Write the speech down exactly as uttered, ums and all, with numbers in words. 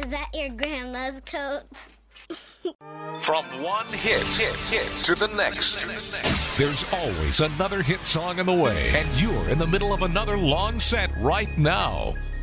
Is that your grandma's coat? From one hit, hit, hit to the next, there's always another hit song in the way, and you're in the middle of another long set right now.